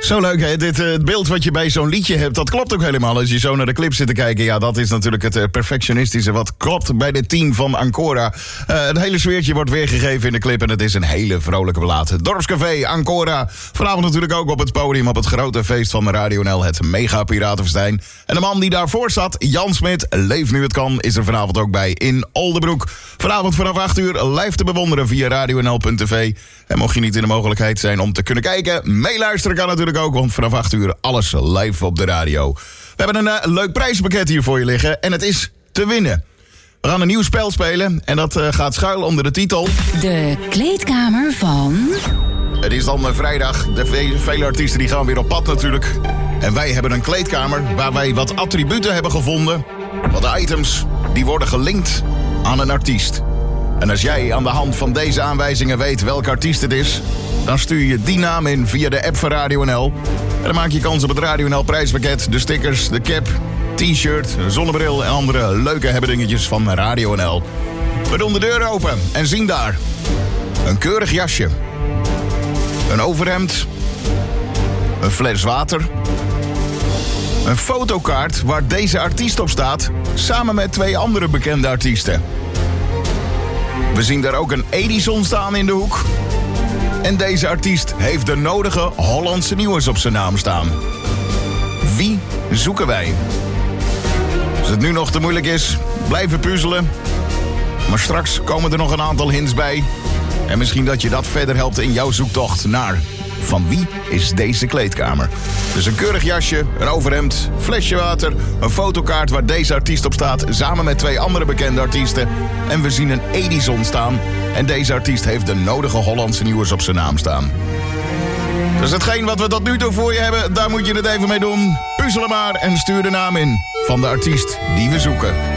Zo leuk, hè? Het beeld wat je bij zo'n liedje hebt, dat klopt ook helemaal. Als je zo naar de clip zit te kijken, ja, dat is natuurlijk het perfectionistische wat klopt bij dit team van Ancora. Het hele sfeertje wordt weergegeven in de clip en het is een hele vrolijke ballade. Dorpscafé, Ancora. Vanavond natuurlijk ook op het podium op het grote feest van Radio NL, het Mega Piratenfestijn. En de man die daarvoor zat, Jan Smit, Leef nu het kan, is er vanavond ook bij in Oldebroek. Vanavond vanaf 8 uur live te bewonderen via radionl.tv. En mocht je niet in de mogelijkheid zijn om te kunnen kijken, meeluisteren kan natuurlijk ook, want vanaf 8 uur alles live op de radio. We hebben een leuk prijzenpakket hier voor je liggen en het is te winnen. We gaan een nieuw spel spelen en dat gaat schuil onder de titel De kleedkamer van... Het is dan vrijdag, de vele artiesten die gaan weer op pad natuurlijk. En wij hebben een kleedkamer waar wij wat attributen hebben gevonden. Wat items die worden gelinkt aan een artiest. En als jij aan de hand van deze aanwijzingen weet welke artiest het is, dan stuur je die naam in via de app van Radio NL. En dan maak je kans op het Radio NL prijspakket, de stickers, de cap, t-shirt, zonnebril en andere leuke hebbedingetjes van Radio NL. We doen de deur open en zien daar een keurig jasje, een overhemd, een fles water, een fotokaart waar deze artiest op staat, samen met 2 andere bekende artiesten. We zien daar ook een Edison staan in de hoek. En deze artiest heeft de nodige Hollandse nieuws op zijn naam staan. Wie zoeken wij? Als het nu nog te moeilijk is, blijven puzzelen. Maar straks komen er nog een aantal hints bij. En misschien dat je dat verder helpt in jouw zoektocht naar... Van wie is deze kleedkamer? Dus een keurig jasje, een overhemd, flesje water, een fotokaart waar deze artiest op staat, samen met 2 andere bekende artiesten. En we zien een Edison staan. En deze artiest heeft de nodige Hollandse nieuws op zijn naam staan. Dus hetgeen wat we tot nu toe voor je hebben, daar moet je het even mee doen. Puzzelen maar en stuur de naam in van de artiest die we zoeken.